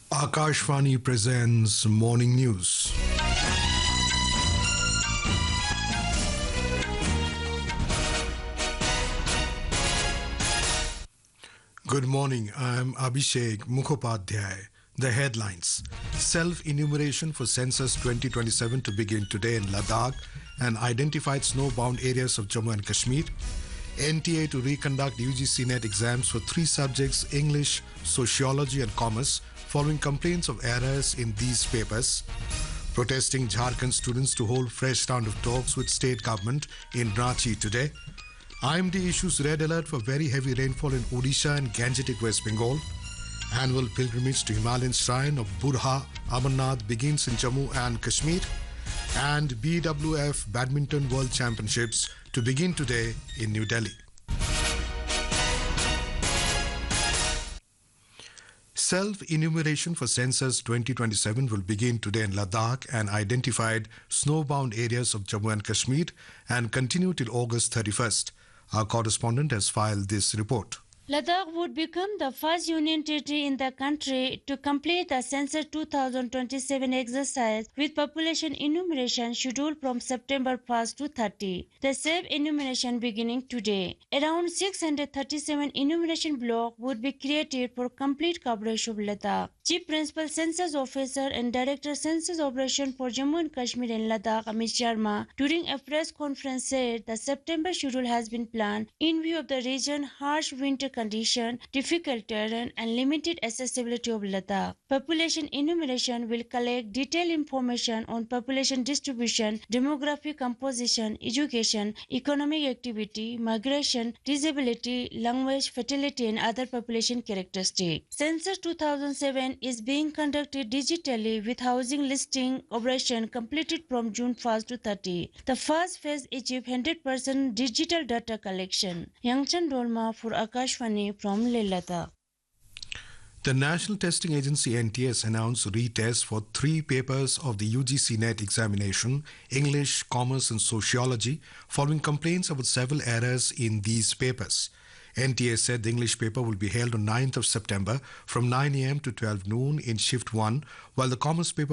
Akashvani presents Morning News. Good morning, I'm Abhishek Mukhopadhyay. The headlines. Self-enumeration for Census 2027 to begin today in Ladakh and identified snowbound areas of Jammu and Kashmir. NTA to reconduct UGC NET exams for three subjects, English, Sociology and Commerce, following complaints of errors in these papers. Protesting Jharkhand students to hold fresh round of talks with state government in Ranchi today. IMD issues red alert for very heavy rainfall in Odisha and Gangetic West Bengal. Annual pilgrimage to Himalayan shrine of Burha Amarnath begins in Jammu and Kashmir. And BWF Badminton World Championships to begin today in New Delhi. Self-enumeration for Census 2027 will begin today in Ladakh and identified snowbound areas of Jammu and Kashmir and continue till August 31st. Our correspondent has filed this report. Ladakh would become the first union territory in the country to complete the Census 2027 exercise with population enumeration scheduled from September 1st to 30. The self-enumeration beginning today. Around 637 enumeration blocks would be created for complete coverage of Ladakh. Chief Principal Census Officer and Director Census Operation for Jammu and Kashmir and Ladakh, Amit Sharma, during a press conference said the September schedule has been planned in view of the region's harsh winter condition, difficult terrain and limited accessibility of Ladakh. Population enumeration will collect detailed information on population distribution, demographic composition, education, economic activity, migration, disability, language, fertility and other population characteristics. Census 2007 is being conducted digitally with housing listing operation completed from June 1st to 30. The first phase achieved 100% digital data collection. Yangchan Dolma for Akashvani from Leh. The National Testing Agency NTS announced retests for three papers of the UGC NET examination, English, Commerce and Sociology, following complaints about several errors in these papers. NTS said the English paper will be held on 9th of September from 9 a.m. to 12 noon in shift 1, while the Commerce paper